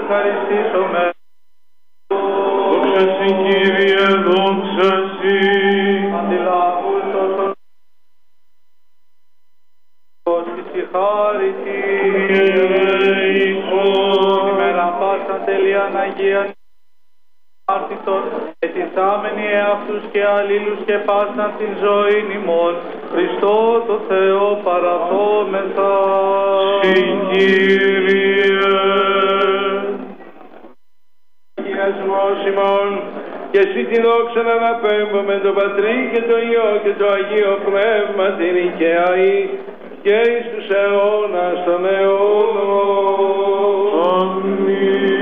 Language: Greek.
ευχαριστήσουμε. Δόξα Συ, Κύριε, δόξα Συ. Αντιλάβους όσων στη χάρητη. Ημέρα πάσαν τελείαν Αγίαν άρτητος, ετισάμενοι εαυτούς και αλλήλους και πάσαν την ζωή ημών. Χριστό το Θεό παραθόμεθα. Συ, Κύριε. Αγιασμός ημών, και εσύ την δόξα να αναπέμπουμε τον Πατρί και το Υιό και το Αγίο Πνεύμα την οικαιαή και εις τους αιώνας των αιώνων. Αμήν.